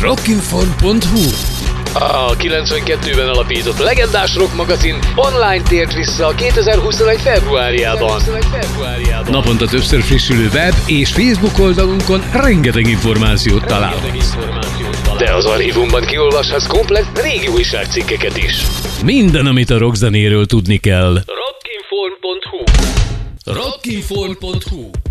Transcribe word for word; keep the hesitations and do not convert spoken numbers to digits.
rockinform pont hu. A kilencvenkettőben alapított legendás rock magazin online tért vissza a kétezer-huszonegy februárjában. Naponta többször frissülő web és Facebook oldalunkon rengeteg információt találhatsz. De az archívumban kiolvashatsz komplett régi újságcikkeket is. Minden, amit a rockzenéről tudni kell. rockinform pont hu rockinform pont hu